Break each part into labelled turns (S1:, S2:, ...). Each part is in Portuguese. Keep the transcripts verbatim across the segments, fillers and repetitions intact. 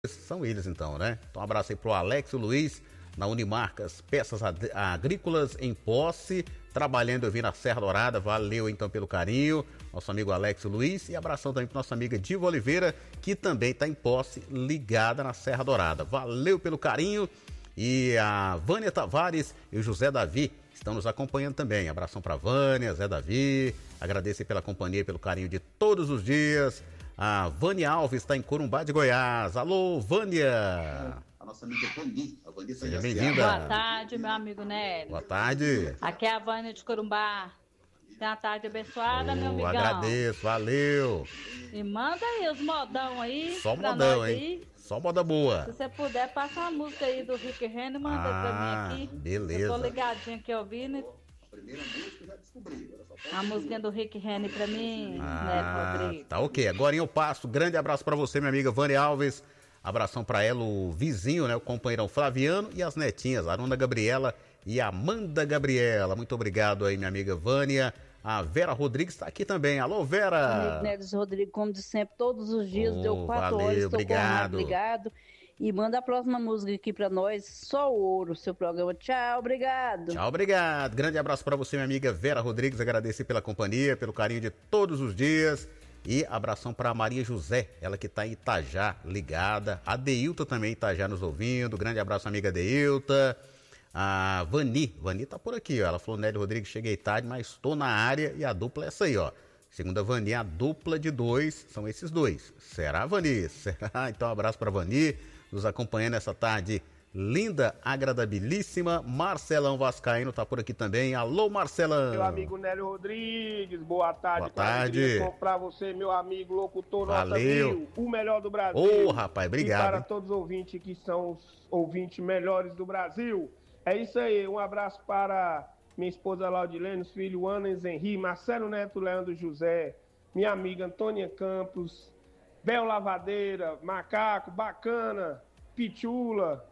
S1: São eles então, né? Então um abraço aí pro Alex e o Luiz, na Unimarcas Peças Agrícolas em Posse, trabalhando eu vi na Serra Dourada. Valeu então pelo carinho, nosso amigo Alex e o Luiz, e abração também para nossa amiga Diva Oliveira, que também está em Posse, ligada na Serra Dourada. Valeu pelo carinho. E a Vânia Tavares e o José Davi estão nos acompanhando também. Abração para Vânia, Zé Davi, agradeço pela companhia e pelo carinho de todos os dias. A Vânia Alves está em Corumbá de Goiás. Alô, Vânia!
S2: A nossa amiga Vani. A Vani
S1: Seja bem-vinda.
S3: Boa tarde, meu amigo Nélio.
S1: Boa tarde.
S3: Aqui é a Vânia de Corumbá. Tem uma tarde abençoada, oh, meu amigão.
S1: Agradeço, valeu.
S3: E manda aí os modão aí.
S1: Só modão, hein?
S3: Aí.
S1: Só moda boa.
S3: Se você puder, passa uma música aí do Rick Renner, manda
S1: ah,
S3: pra mim aqui.
S1: Beleza.
S3: Eu tô ligadinha aqui ouvindo.
S2: A primeira música eu já descobri.
S3: A música do Rick Renner pra mim,
S1: ah,
S3: né, Rodrigo?
S1: Tá ok. Agora eu passo. Grande abraço pra você, minha amiga Vânia Alves. Abração pra ela, o vizinho, né? O companheirão Flaviano e as netinhas, Aruna Gabriela e Amanda Gabriela. Muito obrigado aí, minha amiga Vânia. A Vera Rodrigues está aqui também. Alô, Vera!
S4: Amigo Nélio Rodrigues, como de sempre, todos os dias,
S1: oh,
S4: deu quatro
S1: valeu,
S4: horas, estou
S1: obrigado.
S4: Obrigado. E manda a próxima música aqui pra nós, Só o Ouro, seu programa. Tchau, obrigado.
S1: Tchau, obrigado. Grande abraço para você, minha amiga Vera Rodrigues. Agradecer pela companhia, pelo carinho de todos os dias. E abração para Maria José, ela que está em Itajá, ligada. A Deilta também está já nos ouvindo. Grande abraço, amiga Deilta. A Vani, Vani tá por aqui, ó. Ela falou, Nélio Rodrigues, cheguei tarde, mas estou na área. E a dupla é essa aí, ó. Segundo a Vani, a dupla de dois são esses dois. Será, Vani? Será? Então, um abraço para Vani, nos acompanhando essa tarde linda, agradabilíssima. Marcelão Vascaíno tá por aqui também. Alô, Marcelão.
S5: Meu amigo Nélio Rodrigues, boa tarde.
S1: Boa tarde.
S5: Para você, meu amigo locutor,
S1: valeu.
S5: Nota Mil, o melhor do Brasil.
S1: Ô, oh, rapaz, obrigado.
S5: E para todos os ouvintes que são os ouvintes melhores do Brasil. É isso aí, um abraço para minha esposa Laudilene, os filhos Anas Henri, Marcelo Neto, Leandro José, minha amiga Antônia Campos, Bel Lavadeira, Macaco, Bacana, Pichula,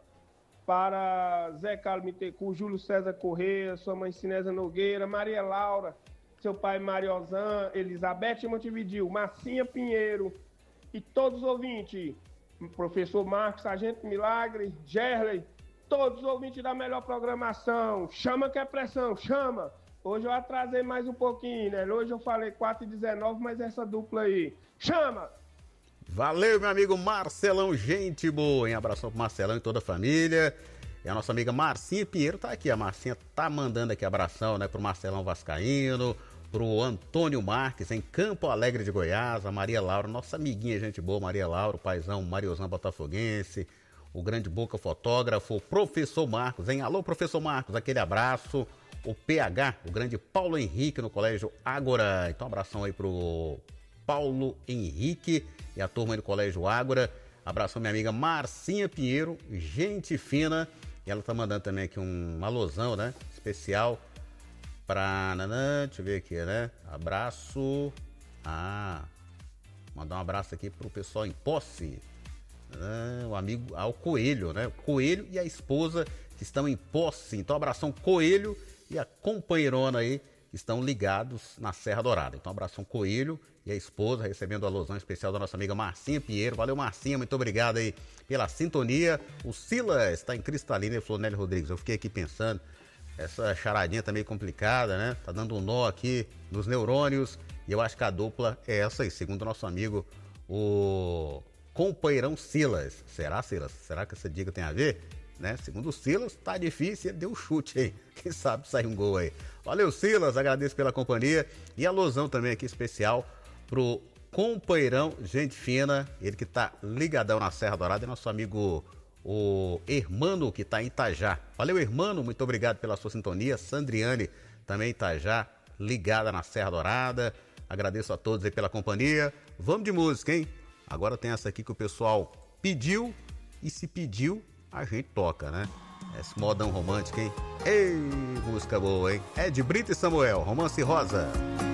S5: para Zé Carlos Mitecu, Júlio César Corrêa, sua mãe Cinésia Nogueira, Maria Laura, seu pai Mariozan, Elizabeth Montevidil, Marcinha Pinheiro e todos os ouvintes, professor Marcos, Sargento Milagre, Gerley, todos os ouvintes da melhor programação. Chama que é pressão, chama. Hoje eu atrasei mais um pouquinho, né? Hoje eu falei quatro e dezenove, mas essa dupla aí. Chama!
S1: Valeu, meu amigo Marcelão, gente boa, hein? Abração pro Marcelão e toda a família. E a nossa amiga Marcinha Pinheiro tá aqui. A Marcinha tá mandando aqui abração, né? Pro Marcelão Vascaíno, pro Antônio Marques, em Campo Alegre de Goiás. A Maria Laura, nossa amiguinha, gente boa, Maria Laura, o paizão Mariozão Botafoguense. O grande Boca fotógrafo, o professor Marcos, hein? Alô, professor Marcos, aquele abraço. O P H, o grande Paulo Henrique no Colégio Ágora. Então, um abração aí pro Paulo Henrique e a turma aí do Colégio Ágora. Abração minha amiga Marcinha Pinheiro, gente fina. E ela tá mandando também aqui um alusão, né? Especial pra... Nanã, deixa eu ver aqui, né? Abraço. Ah, mandar um abraço aqui pro pessoal em Posse. Ah, o amigo ao Coelho, né? O Coelho e a esposa que estão em Posse. Então, abração Coelho e a companheirona aí que estão ligados na Serra Dourada. Então, abração Coelho e a esposa recebendo a alusão especial da nossa amiga Marcinha Pinheiro. Valeu, Marcinha, muito obrigado aí pela sintonia. O Silas está em Cristalina e falou, Nélio Rodrigues, eu fiquei aqui pensando, essa charadinha tá meio complicada, né? Tá dando um nó aqui nos neurônios e eu acho que a dupla é essa aí, segundo o nosso amigo, o companheirão Silas. Será, Silas? Será que essa dica tem a ver? Né? Segundo o Silas, tá difícil, deu chute aí. Quem sabe sair um gol aí. Valeu, Silas, agradeço pela companhia. E a alusão também aqui especial pro companheirão, gente fina, ele que tá ligadão na Serra Dourada, é nosso amigo, o Hermano, que tá em Itajá. Valeu, Hermano, muito obrigado pela sua sintonia. Sandriane, também em Itajá, ligada na Serra Dourada. Agradeço a todos aí pela companhia. Vamos de música, hein? Agora tem essa aqui que o pessoal pediu, e se pediu, a gente toca, né? Esse modão romântico, hein? Ei, música boa, hein? É de Brito e Samuel, Romance Rosa.